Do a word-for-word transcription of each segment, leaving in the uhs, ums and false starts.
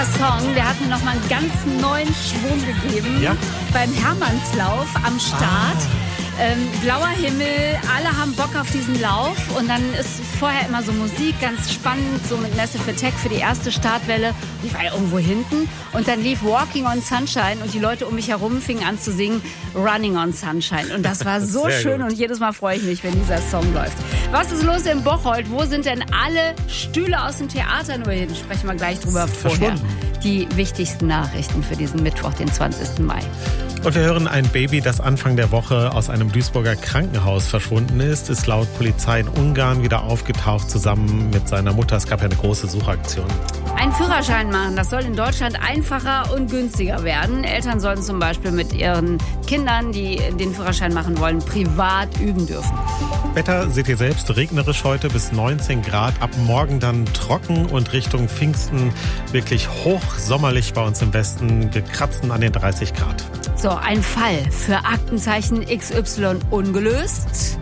Dieser Song, der hat mir nochmal einen ganz neuen Schwung gegeben. Ja? Beim Hermannslauf am Start. Ah. Ähm, blauer Himmel, alle haben Bock auf diesen Lauf. Und dann ist vorher immer so Musik, ganz spannend, so mit Massive Attack für die erste Startwelle. Ich war ja irgendwo hinten. Und dann lief Walking on Sunshine und die Leute um mich herum fingen an zu singen Running on Sunshine. Und das war so schön gut. Und jedes Mal freue ich mich, wenn dieser Song läuft. Was ist los in Bocholt? Wo sind denn alle Stühle aus dem Theater? Nur hin sprechen wir gleich drüber vorher. Die wichtigsten Nachrichten für diesen Mittwoch, den zwanzigsten Mai. Und wir hören, ein Baby, das Anfang der Woche aus einem Duisburger Krankenhaus verschwunden ist, ist laut Polizei in Ungarn wieder aufgetaucht, zusammen mit seiner Mutter. Es gab ja eine große Suchaktion. Einen Führerschein machen, das soll in Deutschland einfacher und günstiger werden. Eltern sollen zum Beispiel mit ihren Kindern, die den Führerschein machen wollen, privat üben dürfen. Wetter seht ihr selbst, regnerisch heute bis neunzehn Grad. Ab morgen dann trocken und Richtung Pfingsten wirklich hochsommerlich bei uns im Westen. Wir kratzen an den dreißig Grad. So, ein Fall für Aktenzeichen X Y ungelöst.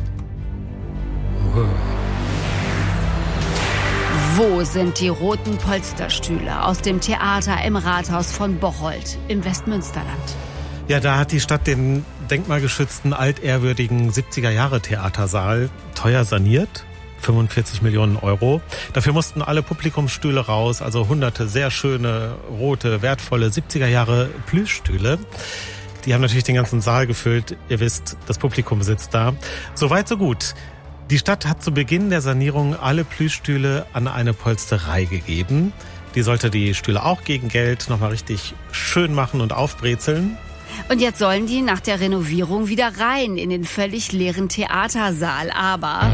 Wo sind die roten Polsterstühle aus dem Theater im Rathaus von Bocholt im Westmünsterland? Ja, da hat die Stadt den denkmalgeschützten, altehrwürdigen siebziger-Jahre-Theatersaal teuer saniert. fünfundvierzig Millionen Euro. Dafür mussten alle Publikumsstühle raus, also hunderte sehr schöne, rote, wertvolle siebziger-Jahre-Plüschstühle. Die haben natürlich den ganzen Saal gefüllt. Ihr wisst, das Publikum sitzt da. Soweit, so gut. Die Stadt hat zu Beginn der Sanierung alle Plüschstühle an eine Polsterei gegeben. Die sollte die Stühle auch gegen Geld nochmal richtig schön machen und aufbrezeln. Und jetzt sollen die nach der Renovierung wieder rein in den völlig leeren Theatersaal. Aber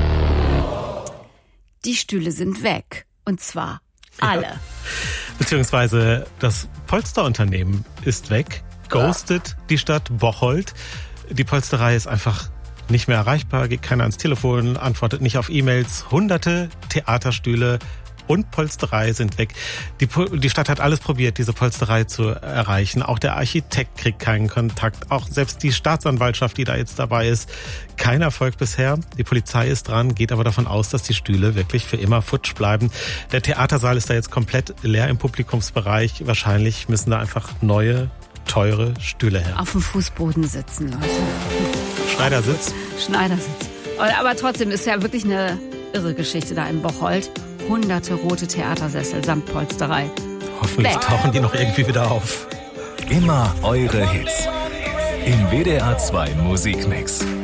die Stühle sind weg. Und zwar alle. Ja. Beziehungsweise das Polsterunternehmen ist weg. Ghostet die Stadt Bocholt. Die Polsterei ist einfach nicht mehr erreichbar, geht keiner ans Telefon, antwortet nicht auf E-Mails. Hunderte Theaterstühle und Polsterei sind weg. Die, die Stadt hat alles probiert, diese Polsterei zu erreichen. Auch der Architekt kriegt keinen Kontakt. Auch selbst die Staatsanwaltschaft, die da jetzt dabei ist, kein Erfolg bisher. Die Polizei ist dran, geht aber davon aus, dass die Stühle wirklich für immer futsch bleiben. Der Theatersaal ist da jetzt komplett leer im Publikumsbereich. Wahrscheinlich müssen da einfach neue, teure Stühle her. Auf dem Fußboden sitzen, Leute. Schneidersitz. Schneidersitz. Aber trotzdem ist ja wirklich eine irre Geschichte da in Bocholt. Hunderte rote Theatersessel samt Polsterei. Hoffentlich Back. Tauchen die noch irgendwie wieder auf. Immer eure Hits. Im W D R zwei Musikmix.